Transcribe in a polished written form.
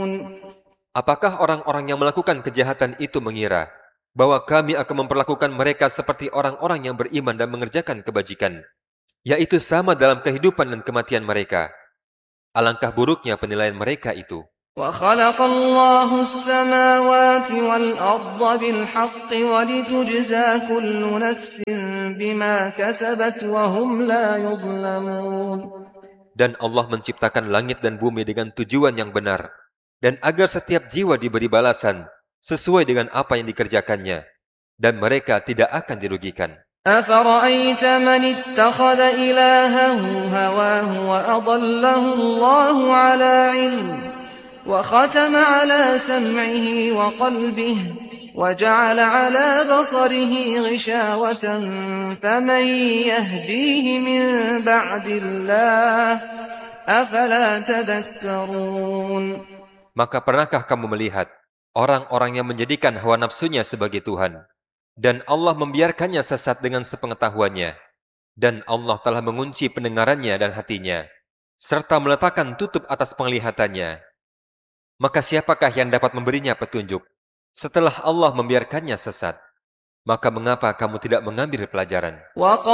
Apakah orang-orang yang melakukan kejahatan itu mengira bahwa kami akan memperlakukan mereka seperti orang-orang yang beriman dan mengerjakan kebajikan, yaitu sama dalam kehidupan dan kematian mereka? Alangkah buruknya penilaian mereka itu. وخلق الله السماوات والأرض بالحق ولتجزى كل نفس بما كسبت وهم لا يظلمون. Dan Allah menciptakan langit dan bumi dengan tujuan yang benar, dan agar setiap jiwa diberi balasan sesuai dengan apa yang dikerjakannya, dan mereka tidak akan dirugikan. أفرأيت من اتخذ إلهه هواه وأضله الله على علم وختم على سمعه وقلبه وجعل على بصره غشاوة فمن يهديه من بعد الله أفلا تذكرون. Maka pernahkah kamu melihat orang-orang yang menjadikan hawa nafsunya sebagai Tuhan, dan Allah membiarkannya sesat dengan sepengetahuannya, dan Allah telah mengunci pendengarannya dan hatinya, serta meletakkan tutup atas penglihatannya? Maka siapakah yang dapat memberinya petunjuk setelah Allah membiarkannya sesat? Maka mengapa kamu tidak mengambil pelajaran?